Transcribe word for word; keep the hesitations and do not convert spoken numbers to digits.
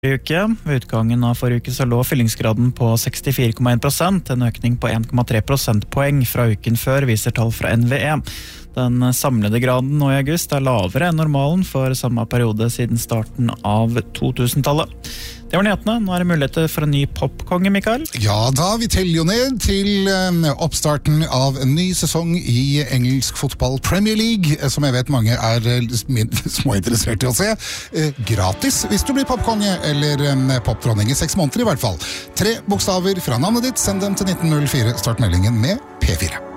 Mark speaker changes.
Speaker 1: uke. Ved utgangen av forrige uke så lå fyllingsgraden på sekstifire komma en prosent, en økning på en komma tre prosentpoeng fra uken før, viser tall fra N V E. Den samlede graden nå i august er lavere enn normalen for samme periode siden starten av to-tusentallet. Det var nyhetene. Nå er det muligheter for en ny popkonge, Mikael.
Speaker 2: Ja da, vi teller jo ned til oppstarten av en ny sesong i engelsk fotball Premier League, som jeg vet mange er småinteressert i å se. Gratis hvis du blir popkonge, eller popdronning i seks måneder i hvert fall. Tre bokstaver fra navnet ditt, send dem til nitten null fire, start meldingen med P fire.